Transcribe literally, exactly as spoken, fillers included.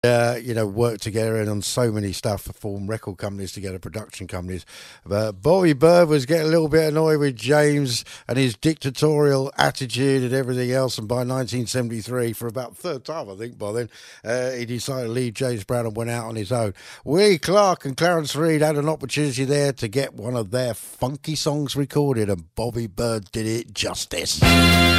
Uh, you know, worked together and on so many stuff, formed record companies together, production companies. But Bobby Bird was getting a little bit annoyed with James and his dictatorial attitude and everything else. And by nineteen seventy-three, for about the third time, I think, by then, uh, he decided to leave James Brown and went out on his own. Willie Clark and Clarence Reid had an opportunity there to get one of their funky songs recorded, and Bobby Bird did it justice.